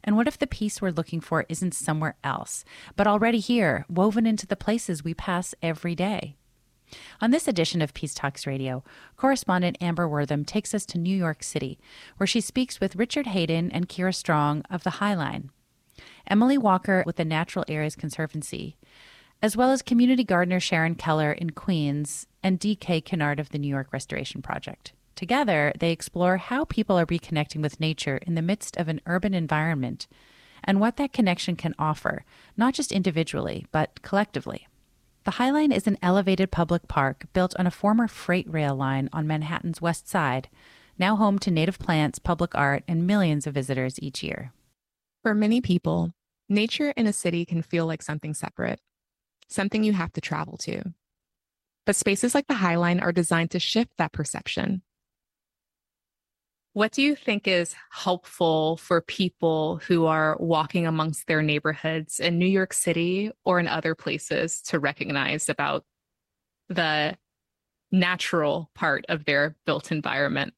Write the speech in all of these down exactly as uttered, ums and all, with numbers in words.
And what if the peace we're looking for isn't somewhere else, but already here, woven into the places we pass every day? On this edition of Peace Talks Radio, correspondent Amber Wortham takes us to New York City, where she speaks with Richard Hayden and Kira Strong of the High Line, Emily Walker with the Natural Areas Conservancy, as well as community gardener Sharon Keller in Queens and D K Kennard of the New York Restoration Project. Together, they explore how people are reconnecting with nature in the midst of an urban environment and what that connection can offer, not just individually, but collectively. The High Line is an elevated public park built on a former freight rail line on Manhattan's West Side, now home to native plants, public art, and millions of visitors each year. For many people, nature in a city can feel like something separate, something you have to travel to. But spaces like the High Line are designed to shift that perception. What do you think is helpful for people who are walking amongst their neighborhoods in New York City or in other places to recognize about the natural part of their built environment?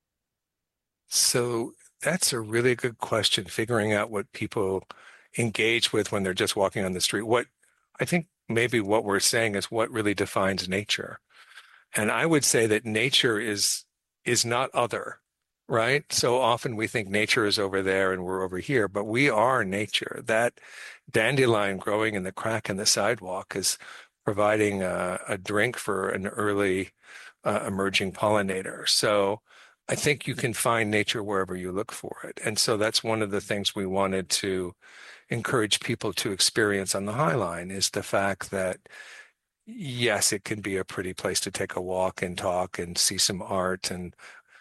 So that's a really good question, figuring out what people engage with when they're just walking on the street. What I think maybe what we're saying is what really defines nature. And I would say that nature is is not other. Right? So often we think nature is over there and we're over here, but we are nature. That dandelion growing in the crack in the sidewalk is providing a, a drink for an early uh, emerging pollinator. So I think you can find nature wherever you look for it. And so that's one of the things we wanted to encourage people to experience on the High Line is the fact that, yes, it can be a pretty place to take a walk and talk and see some art and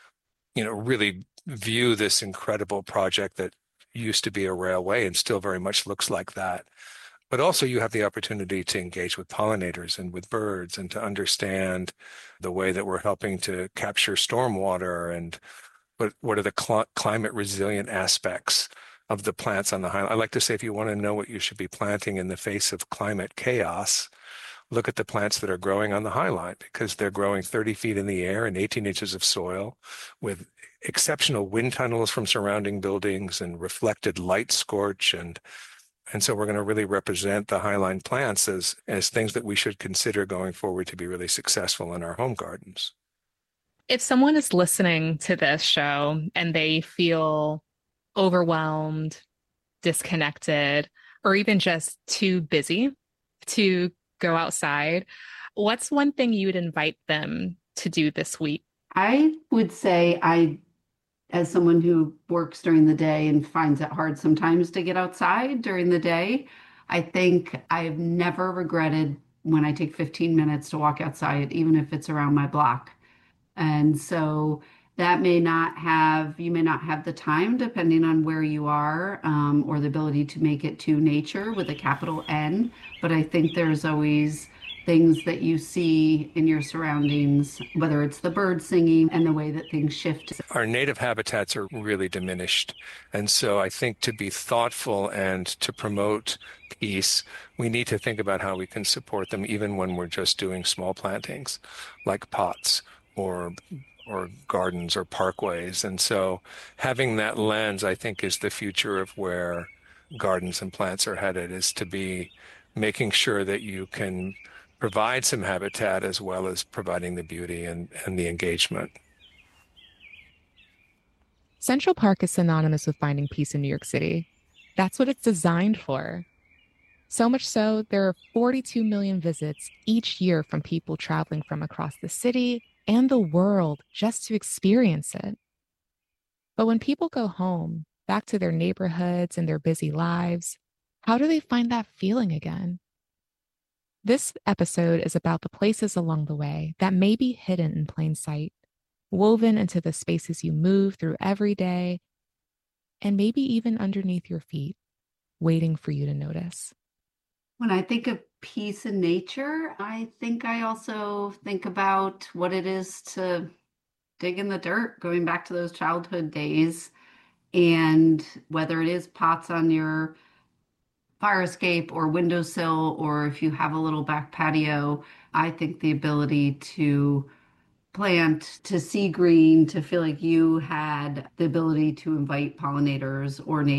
you know, really view this incredible project that used to be a railway and still very much looks like that. But also you have the opportunity to engage with pollinators and with birds and to understand the way that we're helping to capture stormwater and what, what are the cl- climate resilient aspects of the plants on the High Line. I like to say if you want to know what you should be planting in the face of climate chaos, look at the plants that are growing on the High Line because they're growing thirty feet in the air and eighteen inches of soil with exceptional wind tunnels from surrounding buildings and reflected light scorch. And and so we're going to really represent the High Line plants as, as things that we should consider going forward to be really successful in our home gardens. If someone is listening to this show and they feel overwhelmed, disconnected, or even just too busy to go outside, what's one thing you would invite them to do this week? I would say I, as someone who works during the day and finds it hard sometimes to get outside during the day, I think I've never regretted when I take fifteen minutes to walk outside, even if it's around my block. And so that may not have, you may not have the time depending on where you are um, or the ability to make it to nature with a capital N. But I think there's always things that you see in your surroundings, whether it's the birds singing and the way that things shift. Our native habitats are really diminished. And so I think to be thoughtful and to promote peace, we need to think about how we can support them even when we're just doing small plantings like pots or or gardens or parkways. And so having that lens, I think, is the future of where gardens and plants are headed, is to be making sure that you can provide some habitat as well as providing the beauty and, and the engagement. Central Park is synonymous with finding peace in New York City. That's what it's designed for. So much so, there are forty-two million visits each year from people traveling from across the city and the world just to experience it. But when people go home, back to their neighborhoods and their busy lives, how do they find that feeling again? This episode is about the places along the way that may be hidden in plain sight, woven into the spaces you move through every day, and maybe even underneath your feet, waiting for you to notice. When I think of peace in nature, I think I also think about what it is to dig in the dirt, going back to those childhood days, and whether it is pots on your fire escape or windowsill, or if you have a little back patio, I think the ability to plant, to see green, to feel like you had the ability to invite pollinators or